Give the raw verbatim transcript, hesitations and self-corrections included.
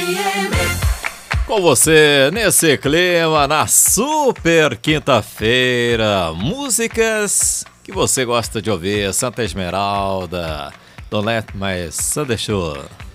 M. Com você nesse clima na super quinta-feira. Músicas que você gosta de ouvir. Santa Esmeralda, Don't Let My Sun Show.